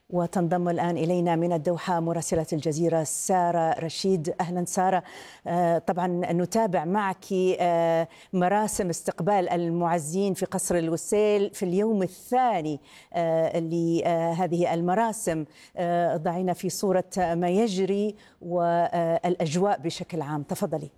وتنضم الآن إلينا من الدوحة مراسلة الجزيرة سارة رشيد. أهلا سارة. طبعا نتابع معك مراسم استقبال المعزين في قصر الوسيل في اليوم الثاني لهذه المراسم. ضعينا في صورة ما يجري والأجواء بشكل عام، تفضلي.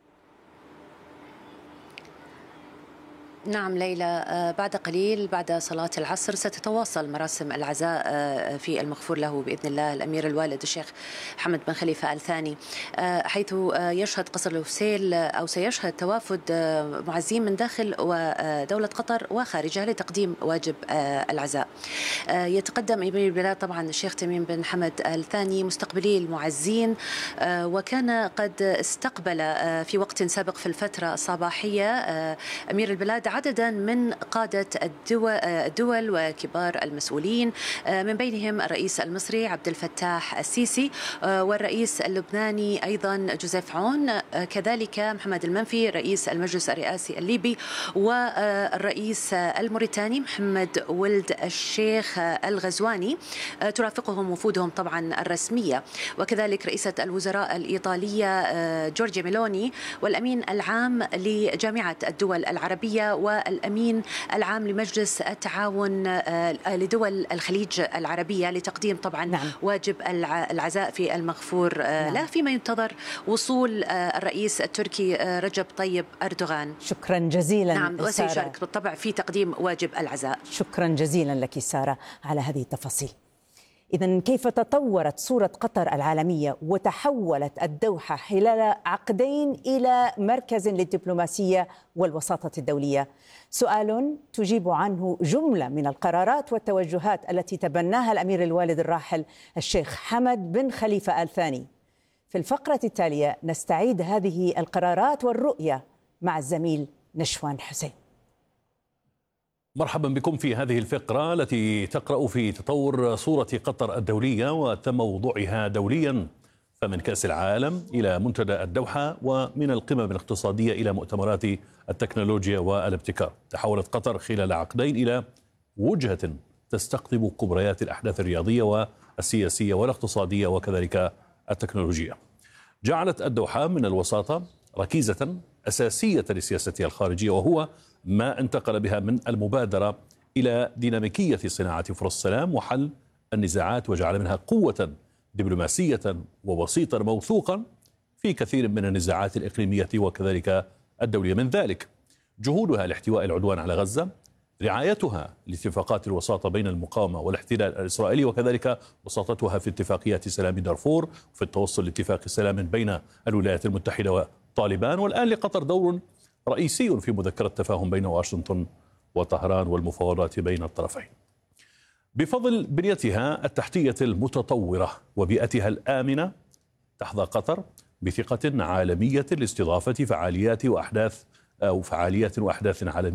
نعم ليلى، بعد قليل بعد صلاة العصر ستتواصل مراسم العزاء في المغفور له بإذن الله الأمير الوالد الشيخ حمد بن خليفة آل ثاني، حيث يشهد قصر الوسيل أو سيشهد توافد معزين من داخل ودولة قطر وخارجها لتقديم واجب العزاء. يتقدم أمير البلاد طبعا الشيخ تميم بن حمد آل ثاني مستقبلي المعزين، وكان قد استقبل في وقت سابق في الفترة الصباحية أمير البلاد عددا من قادة الدول وكبار المسؤولين، من بينهم الرئيس المصري عبد الفتاح السيسي، والرئيس اللبناني أيضا جوزيف عون، كذلك محمد المنفي رئيس المجلس الرئاسي الليبي، والرئيس الموريتاني محمد ولد الشيخ الغزواني، ترافقهم وفودهم طبعا الرسمية، وكذلك رئيسة الوزراء الإيطالية جورجيا ميلوني، والأمين العام لجامعة الدول العربية، والأمين العام لمجلس التعاون لدول الخليج العربية، لتقديم طبعا واجب العزاء في المغفور له، فيما ينتظر وصول الرئيس التركي رجب طيب أردوغان. شكرا جزيلا. نعم، وسيشارك بالطبع في تقديم واجب العزاء. شكرا جزيلا لك سارة على هذه التفاصيل. إذن كيف تطورت صورة قطر العالمية وتحولت الدوحة خلال عقدين إلى مركز للدبلوماسية والوساطة الدولية؟ سؤال تجيب عنه جملة من القرارات والتوجهات التي تبناها الأمير الوالد الراحل الشيخ حمد بن خليفة آل ثاني. في الفقرة التالية نستعيد هذه القرارات والرؤية مع الزميل نشوان حسين. مرحبا بكم في هذه الفقرة التي تقرأ في تطور صورة قطر الدولية وتم وضوعها دوليا، فمن كأس العالم إلى منتدى الدوحة، ومن القمم الاقتصادية إلى مؤتمرات التكنولوجيا والابتكار. تحولت قطر خلال عقدين إلى وجهة تستقطب كبريات الأحداث الرياضية والسياسية والاقتصادية وكذلك التكنولوجية. جعلت الدوحة من الوساطة ركيزة أساسية لسياستها الخارجية، وهو ما انتقل بها من المبادرة إلى ديناميكية صناعة فرص السلام وحل النزاعات، وجعل منها قوة دبلوماسية ووسيطا موثوقا في كثير من النزاعات الإقليمية وكذلك الدولية. من ذلك جهودها لاحتواء العدوان على غزة، رعايتها لاتفاقات الوساطة بين المقاومة والاحتلال الإسرائيلي، وكذلك وساطتها في اتفاقيات سلام دارفور وفي التوصل لاتفاق سلام بين الولايات المتحدة وطالبان. والآن لقطر دور رئيسي في مذكرة تفاهم بين واشنطن وطهران والمفاوضات بين الطرفين. بفضل بنيتها التحتية المتطورة وبيئتها الآمنة، تحظى قطر بثقة عالمية لاستضافة فعاليات وأحداث عالمية